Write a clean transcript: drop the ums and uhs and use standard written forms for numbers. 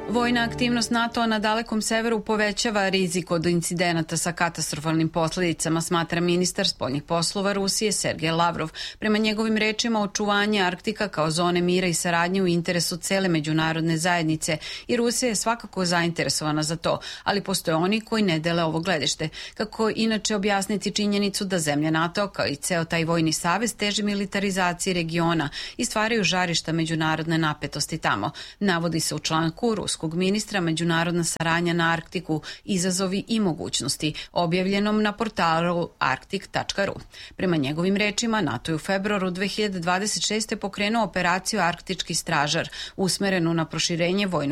Vojna aktivnost NATO na dalekom severu povećava rizik od incidenata sa katastrofalnim posledicama, smatra ministar spoljnih poslova Rusije Sergej Lavrov. Prema njegovim rečima, očuvanje Arktika kao zone mira i saradnje u interesu cele međunarodne zajednice i Rusija je svakako zainteresovana za to, ali postoje oni koji ne dele ovo gledište. Kako inače objasniti činjenicu da zemlje NATO kao i ceo taj vojni savez teži militarizaciji regiona i stvaraju žarišta međunarodne napetosti tamo, navodi se u članku ruskog ministra međunarodna saradnja na Arktiku, izazovi i mogućnosti, objavljenom na portalu arctic.ru. Prema njegovim rečima, NATO je u februaru 2026. pokrenuo operaciju Arktički stražar, usmerenu na proširenje vojnog